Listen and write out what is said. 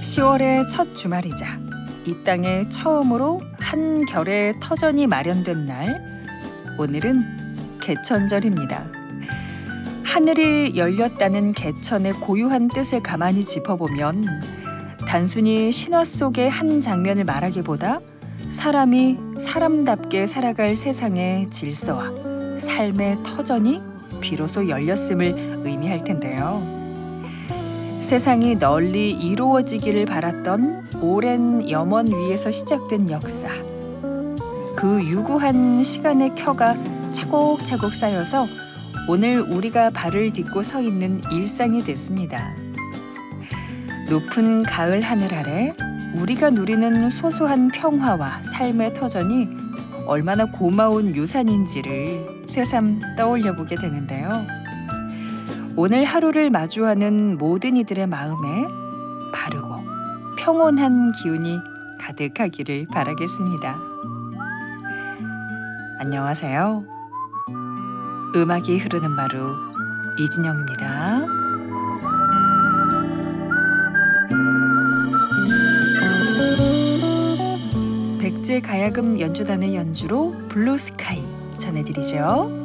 10월의 첫 주말이자 이 땅에 처음으로 한결의 터전이 마련된 날, 오늘은 개천절입니다. 하늘이 열렸다는 개천의 고유한 뜻을 가만히 짚어보면 단순히 신화 속의 한 장면을 말하기보다 사람이 사람답게 살아갈 세상의 질서와 삶의 터전이 비로소 열렸음을 의미할 텐데요. 세상이 널리 이루어지기를 바랐던 오랜 염원 위에서 시작된 역사. 그 유구한 시간의 켜가 차곡차곡 쌓여서 오늘 우리가 발을 딛고 서 있는 일상이 됐습니다. 높은 가을 하늘 아래 우리가 누리는 소소한 평화와 삶의 터전이 얼마나 고마운 유산인지를 새삼 떠올려 보게 되는데요. 오늘 하루를 마주하는 모든 이들의 마음에 바르고 평온한 기운이 가득하기를 바라겠습니다. 안녕하세요. 음악이 흐르는 마루 이진영입니다. 백제 가야금 연주단의 연주로 블루스카이 전해드리죠.